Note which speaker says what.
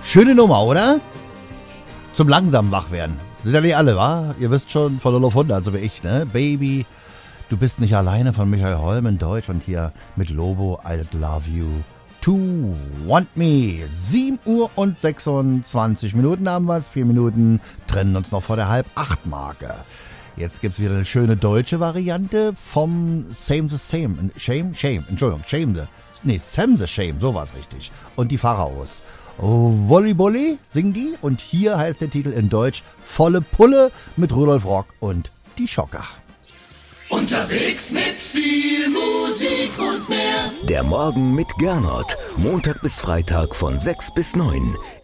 Speaker 1: Schöne Nummer, oder? Zum langsam wach werden. Sind ja nicht alle, wa? Ihr wisst schon, von 0 auf 100, so wie ich, ne? Baby, du bist nicht alleine von Michael Holm in Deutsch und hier mit Lobo, I Love You to Want Me. 7 Uhr und 26 Minuten haben wir es. 4 Minuten trennen uns noch vor der Halb-8-Marke. Jetzt gibt's wieder eine schöne deutsche Variante vom Same the Same. Shame, Entschuldigung, Sam the Shame, so war's richtig. Und die Pharaos. Volleyball singen die und hier heißt der Titel in Deutsch Volle Pulle mit Rudolf Rock und die Schocker.
Speaker 2: Unterwegs mit viel Musik und mehr.
Speaker 3: Der Morgen mit Gernot. Montag bis Freitag von 6 bis 9.